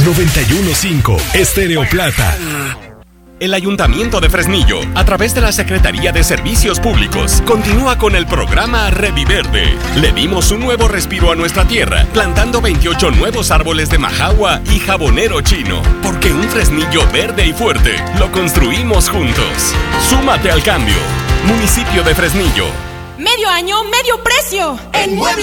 91.5 Estéreo Plata. El Ayuntamiento de Fresnillo, a través de la Secretaría de Servicios Públicos, continúa con el programa Reviverde. Le dimos un nuevo respiro a nuestra tierra, plantando 28 nuevos árboles de majagua y jabonero chino. Porque un Fresnillo verde y fuerte lo construimos juntos. Súmate al cambio. Municipio de Fresnillo. Medio año, medio precio. En